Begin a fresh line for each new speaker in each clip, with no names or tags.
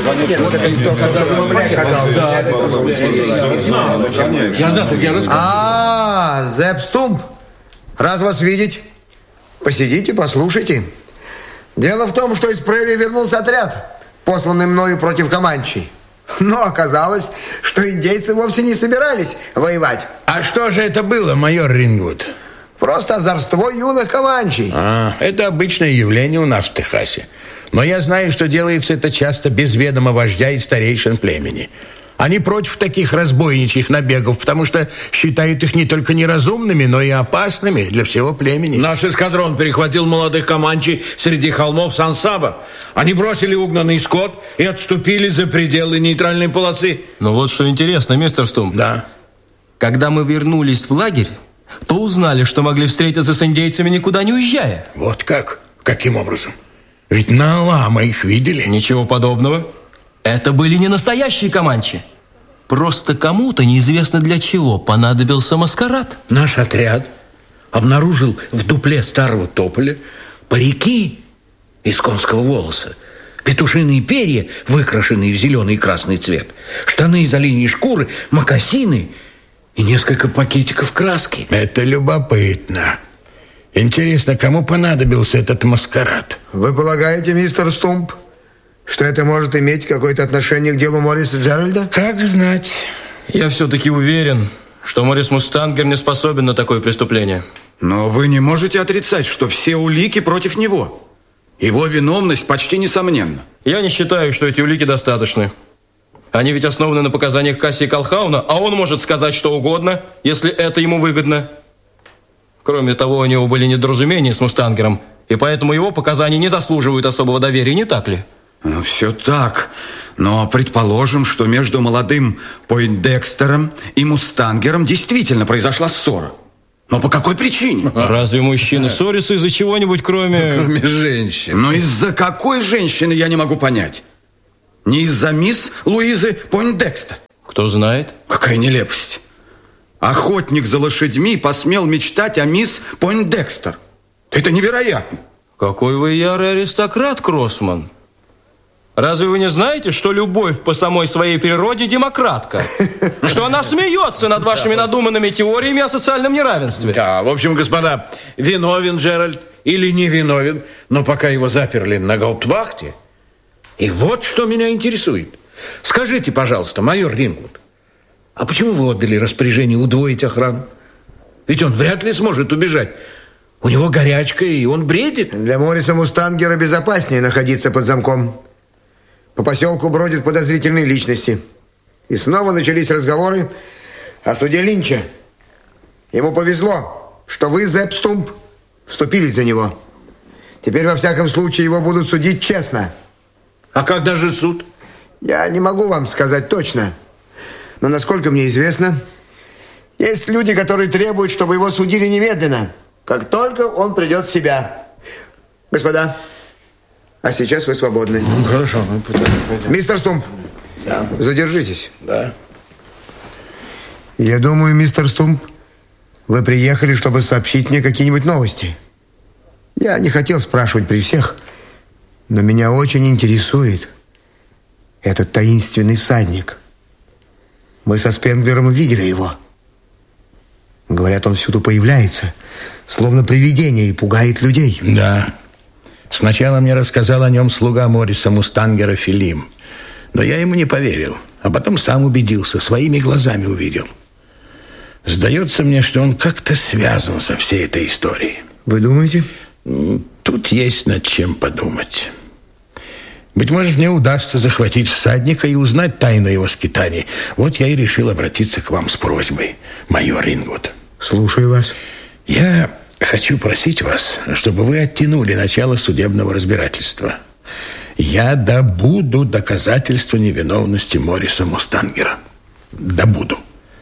Нет, вот это не то, что мне казалось. Зепп Стумп, рад вас видеть. Посидите, послушайте. Дело в том, что из прерии вернулся отряд, посланный мною против Команчей. Но оказалось, что индейцы вовсе не собирались воевать.
А что же это было, майор Рингвуд?
Просто озорство юных Команчей.
Это обычное явление у нас в Техасе. Но я знаю, что делается это часто без ведома вождя и старейшин племени. Они против таких разбойничьих набегов, потому что считают их не только неразумными, но и опасными для всего племени.
Наш эскадрон перехватил молодых команчей среди холмов Сан-Саба. Они бросили угнанный скот и отступили за пределы нейтральной полосы.
Ну вот что интересно, мистер Стумп.
Да.
Когда мы вернулись в лагерь, то узнали, что могли встретиться с индейцами, никуда не уезжая.
Вот как? Каким образом? Ведь на Алама их видели.
Ничего подобного. Это были не настоящие команчи. Просто кому-то, неизвестно для чего, понадобился маскарад.
Наш отряд обнаружил в дупле старого тополя парики из конского волоса, петушиные перья, выкрашенные в зеленый и красный цвет, штаны из оленьей шкуры, мокасины и несколько пакетиков краски.
Это любопытно. Интересно, кому понадобился этот маскарад?
Вы полагаете, мистер Стумп, что это может иметь какое-то отношение к делу Морриса Джеральда?
Как знать.
Я все-таки уверен, что Моррис Мустангер не способен на такое преступление.
Но вы не можете отрицать, что все улики против него. Его виновность почти несомненна.
Я не считаю, что эти улики достаточны. Они ведь основаны на показаниях Кассии Колхауна, а он может сказать что угодно, если это ему выгодно. Кроме того, у него были недоразумения с Мустангером, и поэтому его показания не заслуживают особого доверия, не так ли?
Ну, все так. Но предположим, что между молодым Пойндекстером и Мустангером действительно произошла ссора. Но по какой причине?
Разве мужчины ссорятся из-за чего-нибудь, кроме
женщин?
Но из-за какой женщины, я не могу понять. Не из-за мисс Луизы Пойндекстер.
Кто знает?
Какая нелепость. Охотник за лошадьми посмел мечтать о мисс Пойндекстер. Это невероятно.
Какой вы ярый аристократ, Кроссман. Разве вы не знаете, что любовь по самой своей природе демократка? Что она смеется над вашими надуманными теориями о социальном неравенстве?
Да, в общем, господа, виновен Джеральд или не виновен, но пока его заперли на гауптвахте. И вот что меня интересует. Скажите, пожалуйста, майор Рингвуд, а почему вы отдали распоряжение удвоить охрану? Ведь он вряд ли сможет убежать. У него горячка, и он бредит.
Для Морриса Мустангера безопаснее находиться под замком. По поселку бродят подозрительные личности. И снова начались разговоры о суде Линча. Ему повезло, что вы, Зепп Стумп, вступились за него. Теперь, во всяком случае, его будут судить честно.
А когда же суд?
Я не могу вам сказать точно. Но, насколько мне известно, есть люди, которые требуют, чтобы его судили немедленно, как только он придет в себя. Господа, а сейчас вы свободны.
Хорошо.
Мистер Стумп,
Да.
задержитесь.
Да.
Я думаю, мистер Стумп, вы приехали, чтобы сообщить мне какие-нибудь новости. Я не хотел спрашивать при всех, но меня очень интересует этот таинственный всадник. Мы со Спенглером видели его. Говорят, он всюду появляется, словно привидение, и пугает людей.
Да. Сначала мне рассказал о нем слуга Морриса Мустангера Филим. Но я ему не поверил. А потом сам убедился, своими глазами увидел. Сдается мне, что он как-то связан со всей этой историей.
Вы думаете?
Тут есть над чем подумать. Быть может, мне удастся захватить всадника и узнать тайну его скитаний. Вот я и решил обратиться к вам с просьбой, майор Рингвуд.
Слушаю вас.
Я хочу просить вас, чтобы вы оттянули начало судебного разбирательства. Я добуду доказательства невиновности Морриса Мустангера. Добуду.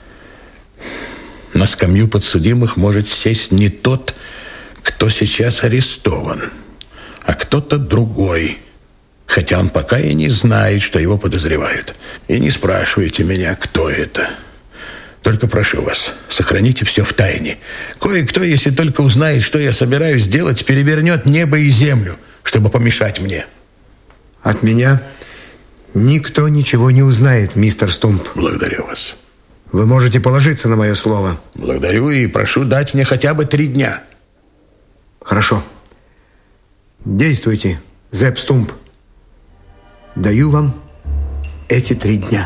На скамью подсудимых может сесть не тот, кто сейчас арестован, а кто-то другой. Хотя он пока и не знает, что его подозревают. И не спрашивайте меня, кто это. Только прошу вас, сохраните все в тайне. Кое-кто, если только узнает, что я собираюсь сделать, перевернет небо и землю, чтобы помешать мне.
От меня Никто ничего не узнает, мистер Стумп.
Благодарю вас.
Вы можете положиться на мое слово.
Благодарю и прошу дать мне хотя бы 3 дня.
Хорошо. Действуйте, Зепп Стумп. Даю вам эти 3 дня.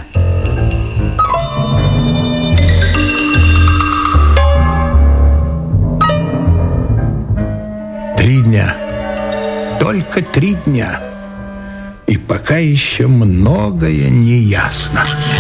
Три дня. Только 3 дня. И пока еще многое не ясно.